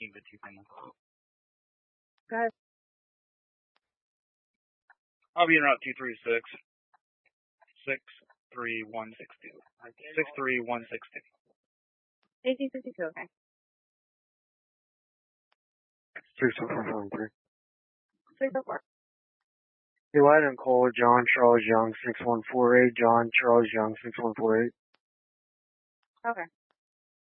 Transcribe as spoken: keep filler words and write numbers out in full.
keep it two things. Go ahead. I'll be in route two three six. Six three one six two. Six three one six two. eighteen fifty-two, okay. Six four four three. Six oh four. Eli and Cole, John Charles Young, six one four eight. John Charles Young, six one four eight. Okay.